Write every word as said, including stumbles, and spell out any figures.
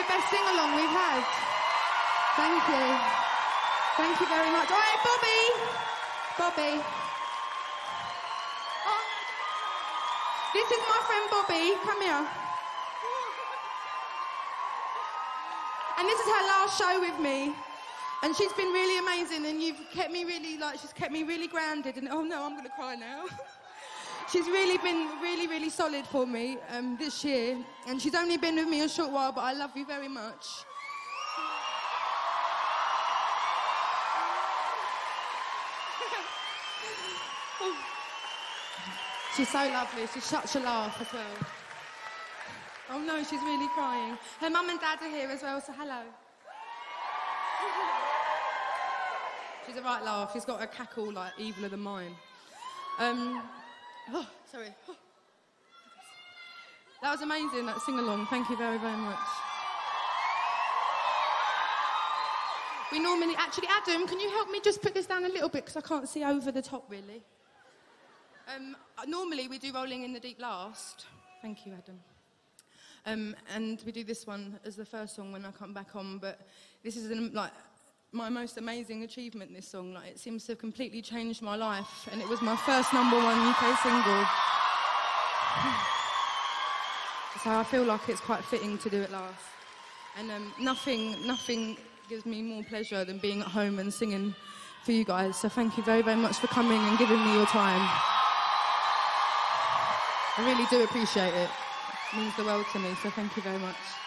best sing-along we've had. Thank you. Thank you very much. All right, Bobby. Bobby. Oh. This is my friend Bobby. Come here. And this is her last show with me. And she's been really amazing, and you've kept me really, like, she's kept me really grounded. And, oh no, I'm going to cry now. She's really been really, really solid for me um, this year. And she's only been with me a short while, but I love you very much. She's so lovely. She's such a laugh as well. Oh no, she's really crying. Her mum and dad are here as well, so hello. She's a right laugh. She's got a cackle like eviler than mine. Um, oh, sorry. Oh. That was amazing, that sing-along. Thank you very, very much. We normally... Actually, Adam, can you help me just put this down a little bit, because I can't see over the top, really. Um, normally, we do Rolling in the Deep last. Thank you, Adam. Um, and we do this one as the first song when I come back on, but this is an, like my most amazing achievement, this song. Like, it seems to have completely changed my life, and it was my first number one U K single. So I feel like it's quite fitting to do it last. And um, nothing, nothing gives me more pleasure than being at home and singing for you guys. So thank you very, very much for coming and giving me your time. I really do appreciate it. It means the world to me, so thank you very much.